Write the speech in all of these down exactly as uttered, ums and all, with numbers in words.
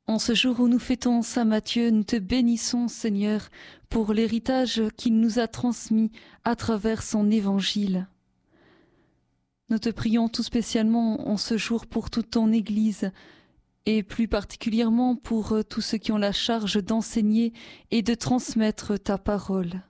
En ce jour où nous fêtons Saint Matthieu, nous te bénissons, Seigneur, pour l'héritage qu'il nous a transmis à travers son évangile. Nous te prions tout spécialement en ce jour pour toute ton Église, et plus particulièrement pour tous ceux qui ont la charge d'enseigner et de transmettre ta parole.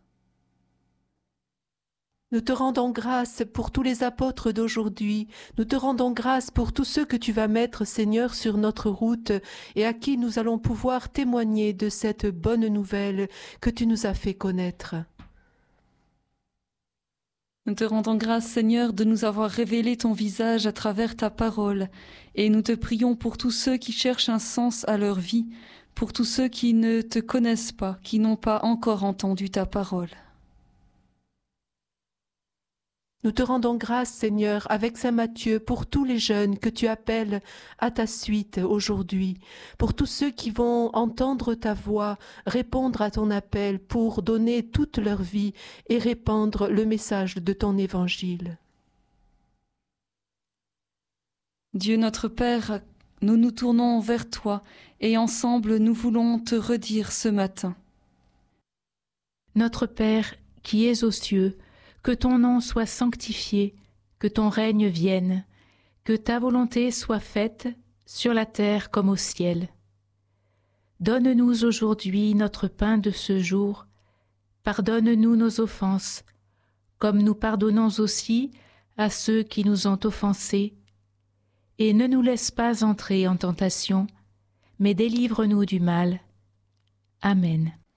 Nous te rendons grâce pour tous les apôtres d'aujourd'hui. Nous te rendons grâce pour tous ceux que tu vas mettre, Seigneur, sur notre route et à qui nous allons pouvoir témoigner de cette bonne nouvelle que tu nous as fait connaître. Nous te rendons grâce, Seigneur, de nous avoir révélé ton visage à travers ta parole. Et nous te prions pour tous ceux qui cherchent un sens à leur vie, pour tous ceux qui ne te connaissent pas, qui n'ont pas encore entendu ta parole. Nous te rendons grâce, Seigneur, avec Saint Matthieu, pour tous les jeunes que tu appelles à ta suite aujourd'hui, pour tous ceux qui vont entendre ta voix, répondre à ton appel pour donner toute leur vie et répandre le message de ton évangile. Dieu notre Père, nous nous tournons vers toi et ensemble nous voulons te redire ce matin. Notre Père, qui es aux cieux, que ton nom soit sanctifié, que ton règne vienne, que ta volonté soit faite sur la terre comme au ciel. Donne-nous aujourd'hui notre pain de ce jour. Pardonne-nous nos offenses, comme nous pardonnons aussi à ceux qui nous ont offensés. Et ne nous laisse pas entrer en tentation, mais délivre-nous du mal. Amen.